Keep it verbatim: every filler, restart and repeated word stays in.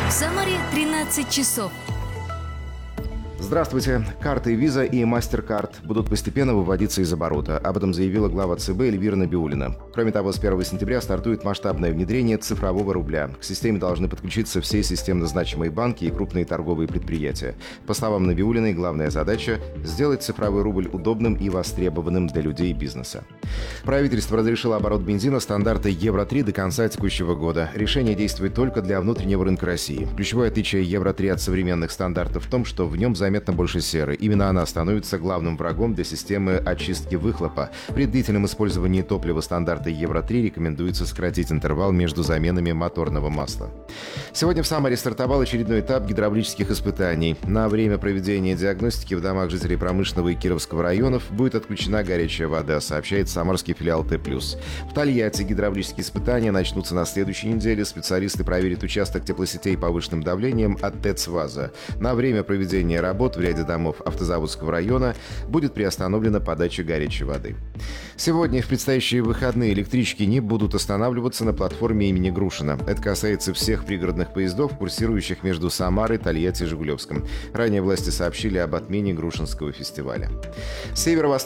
В Самаре тринадцать часов. Здравствуйте. Карты Visa и MasterCard будут постепенно выводиться из оборота. Об этом заявила глава ЦБ Эльвира Набиуллина. Кроме того, с первого сентября стартует масштабное внедрение цифрового рубля. К системе должны подключиться все системно значимые банки и крупные торговые предприятия. По словам Набиуллиной, главная задача – сделать цифровой рубль удобным и востребованным для людей и бизнеса. Правительство разрешило оборот бензина стандарта Евро три до конца текущего года. Решение действует только для внутреннего рынка России. Ключевое отличие Евро три от современных стандартов в том, что в нем заметно больше серы. Именно она становится главным врагом для системы очистки выхлопа. При длительном использовании топлива стандарта Евро три рекомендуется сократить интервал между заменами моторного масла. Сегодня в Самаре стартовал очередной этап гидравлических испытаний. На время проведения диагностики в домах жителей Промышленного и Кировского районов будет отключена горячая вода, сообщает самарский филиал Т+. В Тольятти гидравлические испытания начнутся на следующей неделе. Специалисты проверят участок теплосетей повышенным давлением от ТЭЦ «Ваза». На время проведения работ в ряде домов Автозаводского района будет приостановлена подача горячей воды. Сегодня и в предстоящие выходные электрички не будут останавливаться на платформе имени Грушина. Это касается всех пригородных поездов, курсирующих между Самарой, Тольятти и Жигулевском. Ранее власти сообщили об отмене Грушинского фестиваля. Северо-восточный